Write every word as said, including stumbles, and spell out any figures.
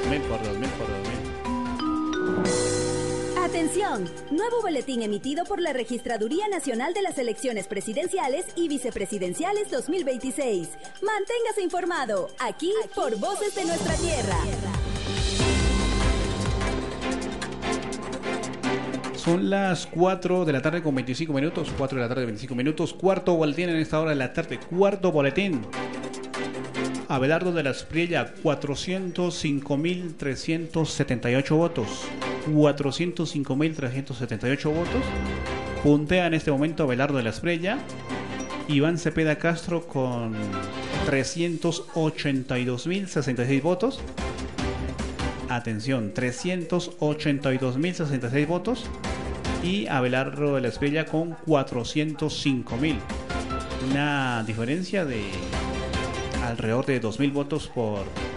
mil, por dos mil, por dos mil. Atención, nuevo boletín emitido por la Registraduría Nacional de las Elecciones Presidenciales y Vicepresidenciales dos mil veintiséis. Manténgase informado, aquí, aquí por Voces de Nuestra Tierra. Son las cuatro de la tarde con veinticinco minutos, cuatro de la tarde veinticinco minutos, cuarto boletín en esta hora de la tarde, cuarto boletín. Abelardo de la Espriella, cuatrocientos cinco mil trescientos setenta y ocho votos. cuatrocientos cinco mil trescientos setenta y ocho votos. Puntea en este momento Abelardo de la Espriella. Iván Cepeda Castro con trescientos ochenta y dos mil sesenta y seis votos. Atención, trescientos ochenta y dos mil sesenta y seis votos. Y Abelardo de la Espriella con cuatrocientos cinco mil. Una diferencia de alrededor de dos mil votos por